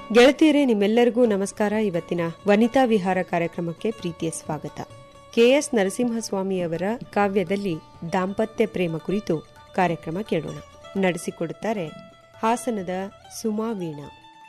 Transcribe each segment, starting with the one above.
ಗೆಳತಿಯರೇ, ನಿಮ್ಮೆಲ್ಲರಿಗೂ ನಮಸ್ಕಾರ. ಇವತ್ತಿನ ವನಿತಾ ವಿಹಾರ ಕಾರ್ಯಕ್ರಮಕ್ಕೆ ಪ್ರೀತಿಯ ಸ್ವಾಗತ. ಕೆಎಸ್ ನರಸಿಂಹಸ್ವಾಮಿಯವರ ಕಾವ್ಯದಲ್ಲಿ ದಾಂಪತ್ಯ ಪ್ರೇಮ ಕುರಿತು ಕಾರ್ಯಕ್ರಮ ಕೇಳೋಣ. ನಡೆಸಿಕೊಡುತ್ತಾರೆ ಹಾಸನದ ಸುಮಾ ವೀಣಾ.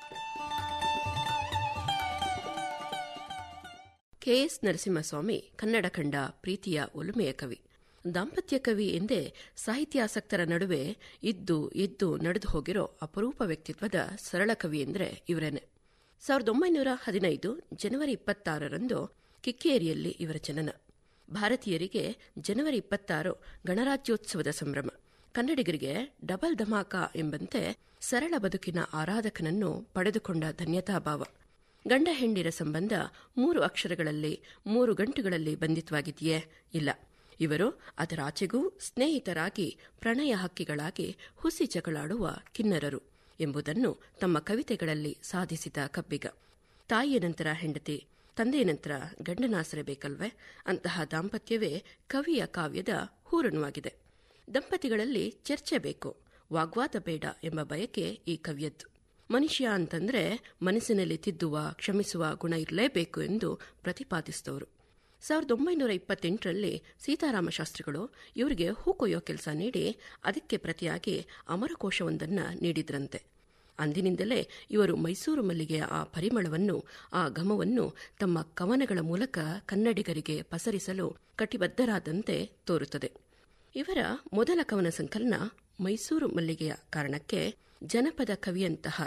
ಕೆಎಸ್ ನರಸಿಂಹಸ್ವಾಮಿ ಕನ್ನಡ ಕಂಡ ಪ್ರೀತಿಯ ಒಲುಮೆಯ ಕವಿ, ದಾಂಪತ್ಯ ಕವಿ ಎಂದೇ ಸಾಹಿತ್ಯಾಸಕ್ತರ ನಡುವೆ ಇದ್ದು ಇದ್ದು ನಡೆದು ಹೋಗಿರೋ ಅಪರೂಪ ವ್ಯಕ್ತಿತ್ವದ ಸರಳ ಕವಿ ಎಂದರೆ ಇವರೇನೆ. 1915 ಜನವರಿ 26ರಂದು ಕಿಕ್ಕೇರಿಯಲ್ಲಿ ಇವರ ಜನನ. ಭಾರತೀಯರಿಗೆ ಜನವರಿ 26 ಗಣರಾಜ್ಯೋತ್ಸವದ ಸಂಭ್ರಮ, ಕನ್ನಡಿಗರಿಗೆ ಡಬಲ್ ಧಮಾಕ ಎಂಬಂತೆ ಸರಳ ಬದುಕಿನ ಆರಾಧಕನನ್ನು ಪಡೆದುಕೊಂಡ ಧನ್ಯತಾಭಾವ. ಗಂಡ ಹೆಂಡಿರ ಸಂಬಂಧ 3 ಅಕ್ಷರಗಳಲ್ಲಿ 3 ಗಂಟುಗಳಲ್ಲಿ ಬಂಧಿತವಾಗಿದೆಯೇ? ಇಲ್ಲ. ಇವರು ಅದರಾಚೆಗೂ ಸ್ನೇಹಿತರಾಗಿ ಪ್ರಣಯ ಹಕ್ಕಿಗಳಾಗಿ ಹುಸಿ ಜಗಳಾಡುವ ಕಿನ್ನರರು ಎಂಬುದನ್ನು ತಮ್ಮ ಕವಿತೆಗಳಲ್ಲಿ ಸಾಧಿಸಿದ ಕಬ್ಬಿಗ. ತಾಯಿಯ ನಂತರ ಹೆಂಡತಿ, ತಂದೆಯ ನಂತರ ಗಂಡನಾಸರೆ ಬೇಕಲ್ವೇ? ಅಂತಹ ದಾಂಪತ್ಯವೇ ಕವಿಯ ಕಾವ್ಯದ ಹೂರಣವಾಗಿದೆ. ದಂಪತಿಗಳಲ್ಲಿ ಚರ್ಚೆ ಬೇಕು, ವಾಗ್ವಾದ ಬೇಡ ಎಂಬ ಬಯಕೆ ಈ ಕವಿಯದ್ದು. ಮನುಷ್ಯ ಅಂತಂದ್ರೆ ಮನಸ್ಸಿನಲ್ಲಿ ತಿದ್ದುವ, ಕ್ಷಮಿಸುವ ಗುಣ ಇರಲೇಬೇಕು ಎಂದು ಪ್ರತಿಪಾದಿಸಿದವರು. 1928ರಲ್ಲಿ ಸೀತಾರಾಮ ಶಾಸ್ತ್ರಿಗಳು ಇವರಿಗೆ ಹೂ ಕೊಯ್ಯೋ ಕೆಲಸ ನೀಡಿ ಅದಕ್ಕೆ ಪ್ರತಿಯಾಗಿ ಅಮರಕೋಶವೊಂದನ್ನು ನೀಡಿದ್ರಂತೆ. ಅಂದಿನಿಂದಲೇ ಇವರು ಮೈಸೂರು ಮಲ್ಲಿಗೆಯ ಆ ಪರಿಮಳವನ್ನು, ಆ ಘಮವನ್ನು ತಮ್ಮ ಕವನಗಳ ಮೂಲಕ ಕನ್ನಡಿಗರಿಗೆ ಪಸರಿಸಲು ಕಟಿಬದ್ಧರಾದಂತೆ ತೋರುತ್ತದೆ. ಇವರ ಮೊದಲ ಕವನ ಸಂಕಲನ ಮೈಸೂರು ಮಲ್ಲಿಗೆಯ ಕಾರಣಕ್ಕೆ ಜನಪದ ಕವಿಯಂತಹ